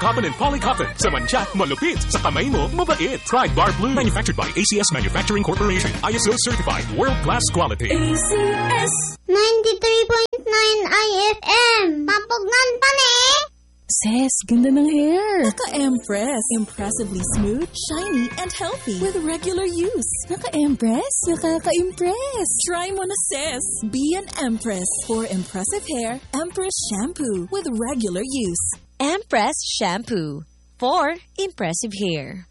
Cotton and polycotton. Sa mancha, malupit. Sa kamay mo, mabait. Try Bar Blue. Manufactured by ACS Manufacturing Corporation. ISO certified. World-class quality. ACS 93.9 IFM. Mapugnan pa ni. Sis, ganda ng hair. Naka-Empress. Impressively smooth, shiny, and healthy with regular use. Naka-Empress? Nakaka-impress. Try mo na, sis. Be an Empress. For impressive hair, Empress Shampoo with regular use. Empress Shampoo for impressive hair.